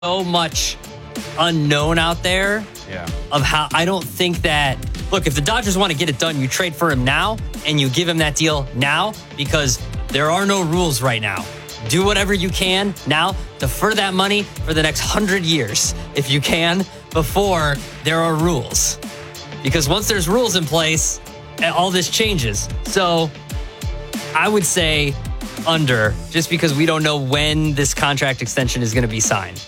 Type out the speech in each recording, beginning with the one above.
so much unknown out there of how I don't think that. Look, if the Dodgers want to get it done, you trade for him now and you give him that deal now because there are no rules right now. Do whatever you can now, defer that money for the next 100 years if you can before there are rules. Because once there's rules in place, all this changes. So I would say under, just because we don't know when this contract extension is going to be signed.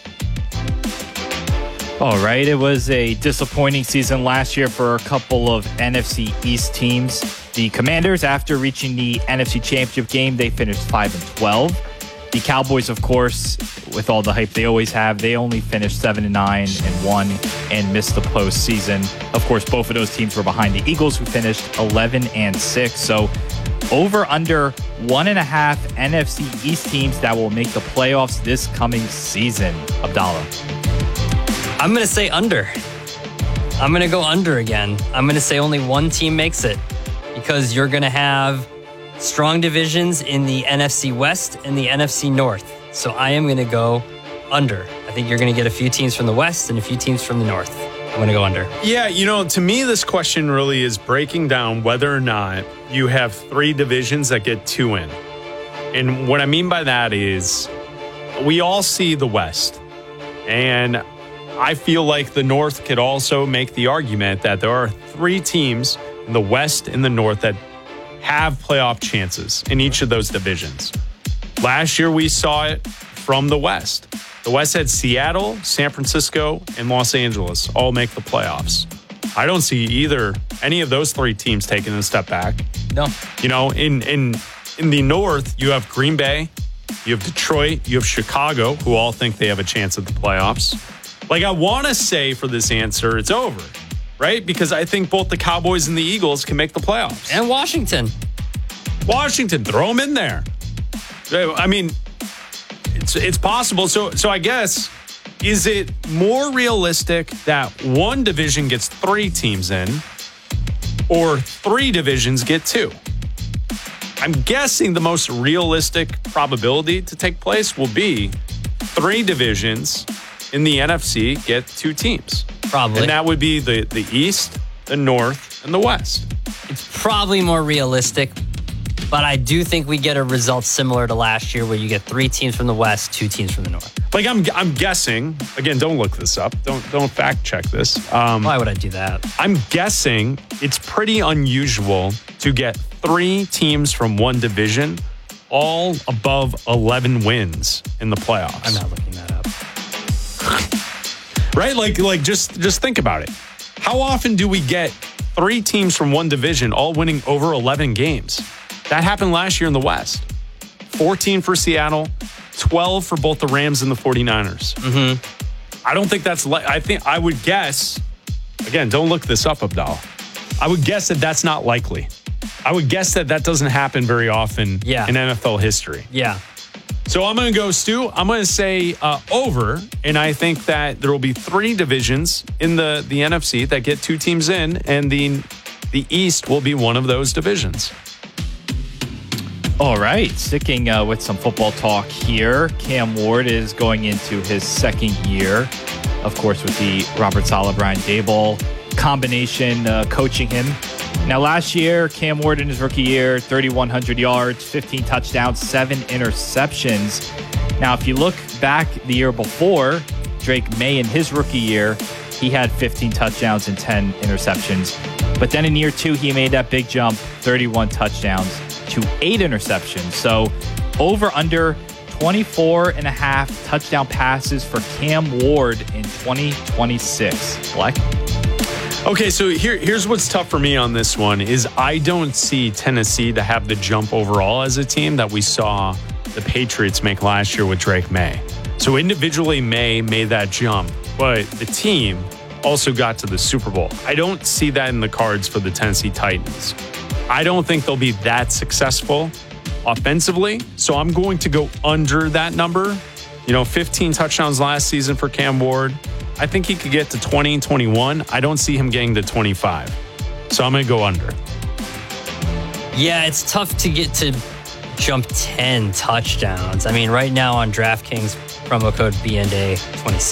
All right. It was a disappointing season last year for a couple of NFC East teams. The Commanders, after reaching the NFC Championship game, they finished 5-12. The Cowboys, of course, with all the hype they always have, they only finished 7-9-1 and missed the postseason. Of course, both of those teams were behind the Eagles, who finished 11-6. So over under 1.5 NFC East teams that will make the playoffs this coming season. Abdallah. I'm going to say under. I'm going to go under again. I'm going to say only one team makes it because you're going to have strong divisions in the NFC West and the NFC North. So I am going to go under. I think you're going to get a few teams from the West and a few teams from the North. I'm going to go under. Yeah, to me, this question really is breaking down whether or not you have 3 divisions that get 2 in. And what I mean by that is we all see the West. And I feel like the North could also make the argument that there are 3 teams in the West and the North that have playoff chances in each of those divisions. Last year, we saw it from the West. The West had Seattle, San Francisco, and Los Angeles all make the playoffs. I don't see any of those 3 teams taking a step back. No. In the North, you have Green Bay, you have Detroit, you have Chicago, who all think they have a chance at the playoffs. I want to say for this answer, it's over, right? Because I think both the Cowboys and the Eagles can make the playoffs. And Washington, throw them in there. I mean, it's possible. So I guess, is it more realistic that one division gets 3 teams in or 3 divisions get 2? I'm guessing the most realistic probability to take place will be 3 divisions in the NFC get 2 teams. Probably. And that would be the East, the North, and the West. It's probably more realistic, but I do think we get a result similar to last year where you get 3 teams from the West, 2 teams from the North. I'm guessing, again, don't look this up. Don't fact check this. Why would I do that? I'm guessing it's pretty unusual to get 3 teams from one division all above 11 wins in the playoffs. I'm not looking that up. Right? Just think about it. How often do we get 3 teams from one division all winning over 11 games? That happened last year in the West. 14 for Seattle, 12 for both the Rams and the 49ers. Mm-hmm. I don't think that's... I would guess... Again, don't look this up, Abdallah. I would guess that that's not likely. I would guess that doesn't happen very often in NFL history. Yeah. So I'm going to go, Stu. I'm going to say over, and I think that there will be 3 divisions in the NFC that get 2 teams in, and the East will be one of those divisions. All right. Sticking with some football talk here, Cam Ward is going into his 2nd year, of course, with the Robert Saleh, Brian Daboll combination coaching him. Now, last year, Cam Ward in his rookie year, 3,100 yards, 15 touchdowns, 7 interceptions. Now, if you look back the year before, Drake May in his rookie year, he had 15 touchdowns and 10 interceptions. But then in year 2, he made that big jump, 31 touchdowns to 8 interceptions. So over under 24.5 touchdown passes for Cam Ward in 2026. Black? Okay, so here's what's tough for me on this one is I don't see Tennessee to have the jump overall as a team that we saw the Patriots make last year with Drake May. So individually, May made that jump, but the team also got to the Super Bowl. I don't see that in the cards for the Tennessee Titans. I don't think they'll be that successful offensively, so I'm going to go under that number. 15 touchdowns last season for Cam Ward. I think he could get to 20 and 21. I don't see him getting to 25. So I'm going to go under. Yeah, it's tough to get to jump 10 touchdowns. I mean, right now on DraftKings, promo code BNDA26.